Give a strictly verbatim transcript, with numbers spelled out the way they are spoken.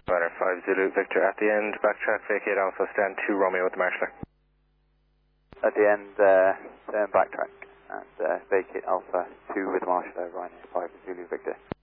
Ryanair five Zulu Victor at the end, backtrack, vacate Alpha, stand two Romeo with the marshaller. At the end, uh, turn backtrack and uh, vacate Alpha two with the marshaller, Ryanair five Zulu Victor.